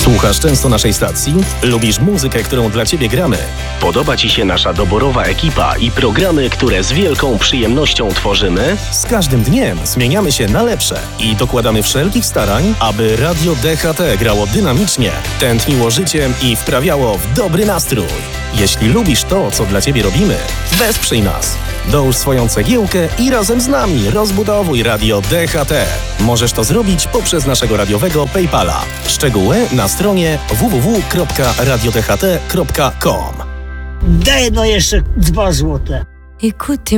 Słuchasz często naszej stacji? Lubisz muzykę, którą dla Ciebie gramy? Podoba Ci się nasza doborowa ekipa i programy, które z wielką przyjemnością tworzymy? Z każdym dniem zmieniamy się na lepsze i dokładamy wszelkich starań, aby Radio DHT grało dynamicznie, tętniło życiem i wprawiało w dobry nastrój. Jeśli lubisz to, co dla Ciebie robimy, wesprzyj nas. Dołóż swoją cegiełkę i razem z nami rozbudowuj Radio DHT. Możesz to zrobić poprzez naszego radiowego PayPala. Szczegóły na stronie www.radiodht.com. Daj no jeszcze 2 złote. Écoute,